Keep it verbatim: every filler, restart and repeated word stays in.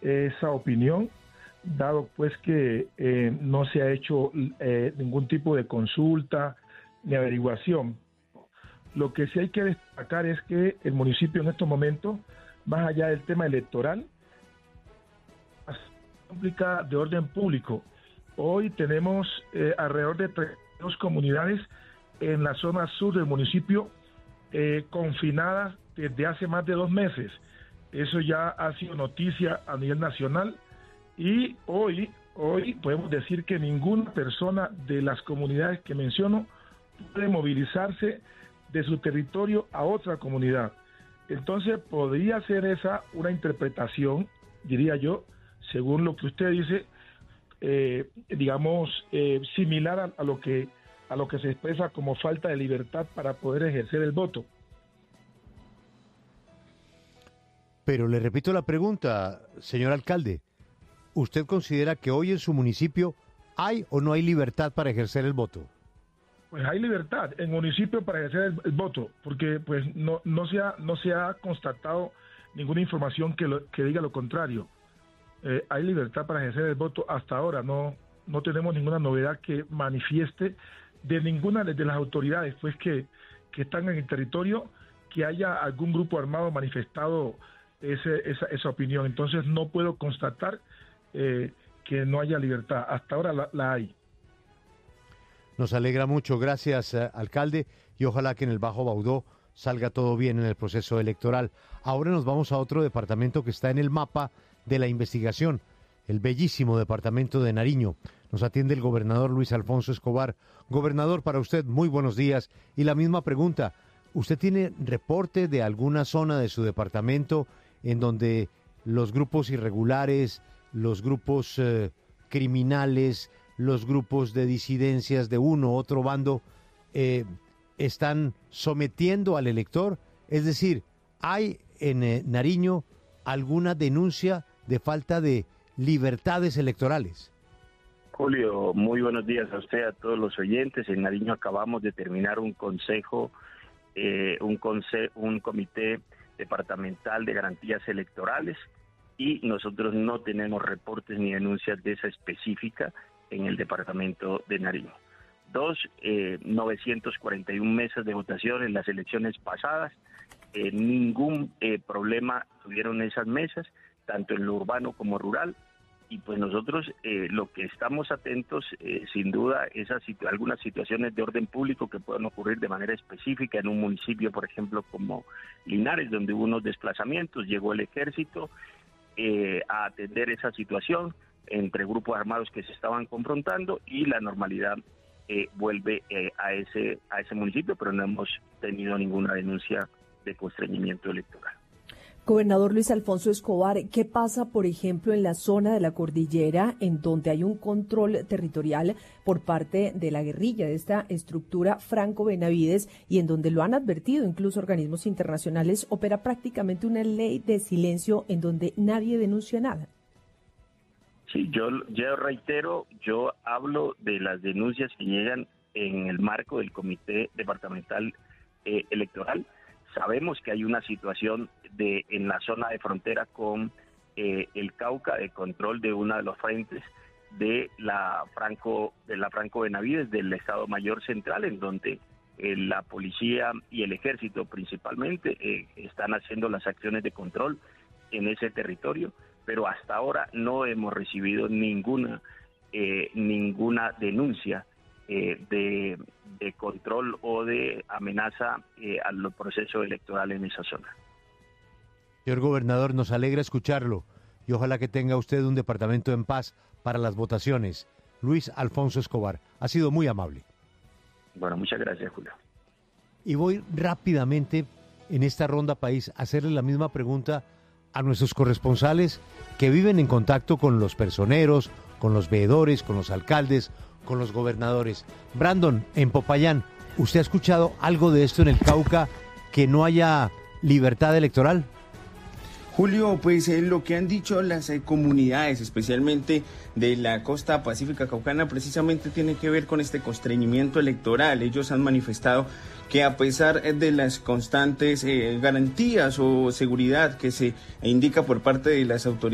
esa opinión, dado pues que eh, no se ha hecho eh, ningún tipo de consulta ni averiguación. Lo que sí hay que destacar es que el municipio en estos momentos, más allá del tema electoral, es complicada de orden público. Hoy tenemos eh, alrededor de treinta y dos comunidades en la zona sur del municipio eh, confinadas desde hace más de dos meses. Eso ya ha sido noticia a nivel nacional y hoy, hoy podemos decir que ninguna persona de las comunidades que menciono puede movilizarse de su territorio a otra comunidad. Entonces podría ser esa una interpretación, diría yo, según lo que usted dice, eh, digamos, eh, similar a, a lo que a lo que se expresa como falta de libertad para poder ejercer el voto. Pero le repito la pregunta, señor alcalde. ¿Usted considera que hoy en su municipio hay o no hay libertad para ejercer el voto? Pues hay libertad en municipio para ejercer el, el voto, porque pues no no se ha no se ha constatado ninguna información que lo, que diga lo contrario. Eh, hay libertad para ejercer el voto hasta ahora. No no tenemos ninguna novedad que manifieste de ninguna de las autoridades pues que que están en el territorio que haya algún grupo armado manifestado ese, esa esa opinión. Entonces no puedo constatar eh, que no haya libertad. Hasta ahora la, la hay. Nos alegra mucho, gracias, eh, alcalde, y ojalá que en el Bajo Baudó salga todo bien en el proceso electoral. Ahora nos vamos a otro departamento que está en el mapa de la investigación, el bellísimo departamento de Nariño. Nos atiende el gobernador Luis Alfonso Escobar. Gobernador, para usted, muy buenos días. Y la misma pregunta, ¿usted tiene reporte de alguna zona de su departamento en donde los grupos irregulares, los grupos eh, criminales, los grupos de disidencias de uno u otro bando eh, están sometiendo al elector? Es decir, ¿hay en eh, Nariño alguna denuncia de falta de libertades electorales? Julio, muy buenos días a usted, a todos los oyentes. En Nariño acabamos de terminar un consejo, eh, un, conse un comité departamental de garantías electorales y nosotros no tenemos reportes ni denuncias de esa específica en el departamento de Nariño. Dos, eh, novecientas cuarenta y una mesas de votación en las elecciones pasadas, eh, ningún eh, problema tuvieron esas mesas, tanto en lo urbano como rural, y pues nosotros eh, lo que estamos atentos, eh, sin duda, es a situ algunas situaciones de orden público que puedan ocurrir de manera específica en un municipio, por ejemplo, como Linares, donde hubo unos desplazamientos, llegó el ejército eh, a atender esa situación entre grupos armados que se estaban confrontando y la normalidad eh, vuelve eh, a ese a ese municipio, pero no hemos tenido ninguna denuncia de constreñimiento electoral. Gobernador Luis Alfonso Escobar, ¿qué pasa, por ejemplo, en la zona de la cordillera, en donde hay un control territorial por parte de la guerrilla, de esta estructura Franco Benavides, y en donde lo han advertido incluso organismos internacionales, opera prácticamente una ley de silencio en donde nadie denuncia nada? Sí, yo, yo reitero, yo hablo de las denuncias que llegan en el marco del Comité Departamental eh, Electoral. Sabemos que hay una situación de en la zona de frontera con eh, el Cauca, de control de uno de los frentes de la Franco de la Franco Benavides, del Estado Mayor Central, en donde eh, la policía y el ejército principalmente eh, están haciendo las acciones de control en ese territorio, pero hasta ahora no hemos recibido ninguna eh, ninguna denuncia eh, de, de control o de amenaza eh, al proceso electoral en esa zona. Señor gobernador, nos alegra escucharlo y ojalá que tenga usted un departamento en paz para las votaciones. Luis Alfonso Escobar, ha sido muy amable. Bueno, muchas gracias, Julio. Y voy rápidamente en esta ronda país a hacerle la misma pregunta a nuestros corresponsales que viven en contacto con los personeros, con los veedores, con los alcaldes, con los gobernadores. Brandon, en Popayán, ¿usted ha escuchado algo de esto en el Cauca, que no haya libertad electoral? Julio, pues eh, lo que han dicho las eh, comunidades, especialmente de la costa pacífica caucana, precisamente tiene que ver con este constreñimiento electoral. Ellos han manifestado que a pesar de las constantes eh, garantías o seguridad que se indica por parte de las autoridades,